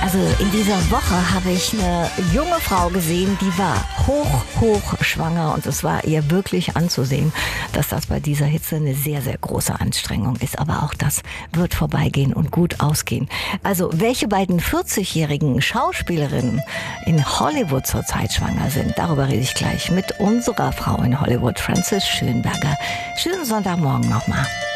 Also in dieser Woche habe ich eine junge Frau gesehen, die war hoch schwanger und es war ihr wirklich anzusehen, dass das bei dieser Hitze eine sehr, sehr große Anstrengung ist. Aber auch das wird vorbeigehen und gut ausgehen. Also welche beiden 40-jährigen Schauspielerinnen in Hollywood zurzeit schwanger sind, darüber rede ich gleich mit unserer Frau in Hollywood, Frances Schönberger. Schönen Sonntagmorgen nochmal.